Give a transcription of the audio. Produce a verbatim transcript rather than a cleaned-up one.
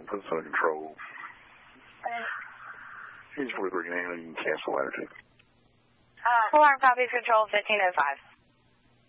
put this under control. Okay. Here's forty-three, and you can cancel attitude. Uh, alarm copy control fifteen oh five.